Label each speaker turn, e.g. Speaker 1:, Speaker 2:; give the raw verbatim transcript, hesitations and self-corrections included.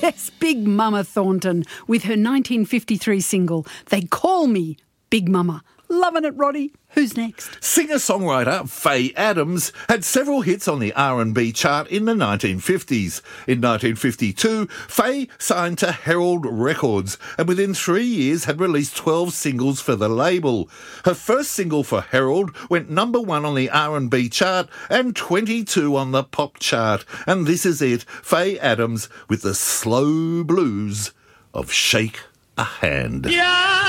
Speaker 1: Yes, Big Mama Thornton with her nineteen fifty-three single, They Call Me Big Mama. Loving it, Roddy. Who's next?
Speaker 2: Singer-songwriter Faye Adams had several hits on the R and B chart in the nineteen fifties. In nineteen fifty-two, Faye signed to Herald Records and within three years had released twelve singles for the label. Her first single for Herald went number one on the R and B chart and twenty-two on the pop chart. And this is it, Faye Adams with the slow blues of Shake a Hand.
Speaker 3: Yeah!